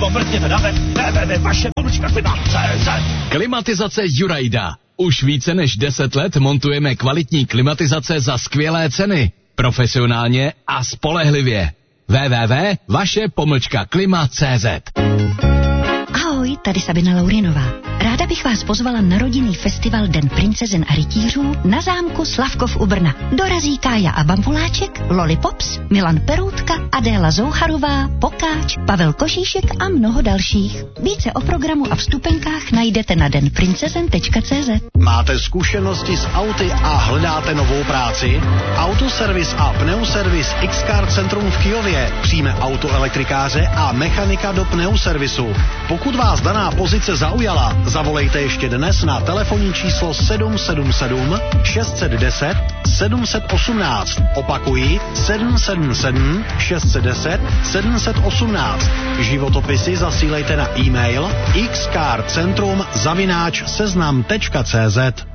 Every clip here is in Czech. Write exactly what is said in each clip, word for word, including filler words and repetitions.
nebo mrkněte na web w w w tečka vaše pomlčka klima tečka cé zet. Klimatizace Jurajda. Už více než deset let montujeme kvalitní klimatizace za skvělé ceny. Profesionálně a spolehlivě. w w w tečka vaše pomlčka klima tečka cé zet. Ahoj, tady Sabina Laurinová. Ráda bych vás pozvala na rodinný festival Den princezen a rytířů na zámku Slavkov u Brna. Dorazí Kája a Bambuláček, Lollipops, Milan Peroutka, Adéla Zoucharová, Pokáč, Pavel Košíšek a mnoho dalších. Více o programu a vstupenkách najdete na den princezen tečka cé zet. Máte zkušenosti s auty a hledáte novou práci? Autoservis a pneuservis X-Car Centrum v Kyjově přijme autoelektrikáře a mechanika do pneuservisu. Pokud vás daná pozice zaujala, zavolejte ještě dnes na telefonní číslo sedm sedm sedm šest set deset sedm set osmnáct. Opakuji sedm sedm sedm šest set deset sedm set osmnáct. Životopisy zasílejte na e-mail xcarcentrum zavináč seznam tečka cé zet.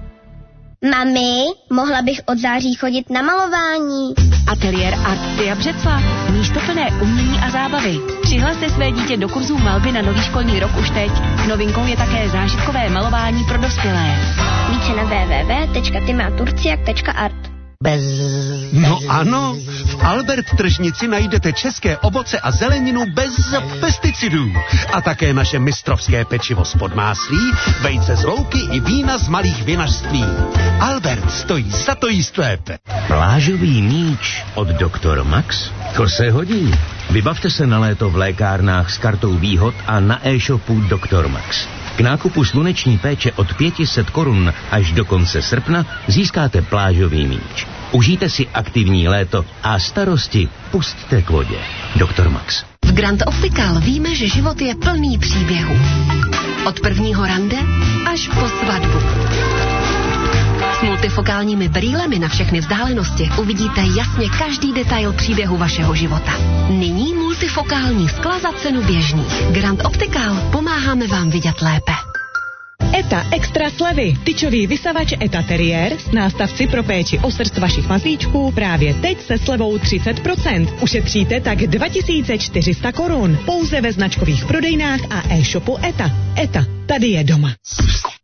Mami, mohla bych od září chodit na malování. Ateliér Art Dia Břeclav. Místo plné umění a zábavy. Přihlaste své dítě do kurzů malby na nový školní rok už teď. Novinkou je také zážitkové malování pro dospělé. Více na w w w tečka tymaturciak tečka art. Bez... No ano, v Albert tržnici najdete české ovoce a zeleninu bez pesticidů. A také naše mistrovské pečivo z podmáslí, vejce z louky i vína z malých vinařství. Albert stojí za to jíst lépe. Plážový míč od doktor Max? To se hodí. Vybavte se na léto v lékárnách s kartou výhod a na e-shopu doktor Max. K nákupu sluneční péče od pět set korun až do konce srpna získáte plážový míč. Užijte si aktivní léto a starosti pusťte k vodě. doktor Max. V Grand Optical víme, že život je plný příběhů. Od prvního rande až po svatbu. S multifokálními brýlemi na všechny vzdálenosti uvidíte jasně každý detail příběhu vašeho života. Nyní multifokální skla za cenu běžných. Grand Optical, pomáháme vám vidět lépe. ETA extra slevy. Tyčový vysavač ETA Terrier s nástavci pro péči o srst vašich mazlíčků právě teď se slevou třicet procent. Ušetříte tak dva tisíce čtyři sta korun. Pouze ve značkových prodejnách a e-shopu ETA. ETA, tady je doma.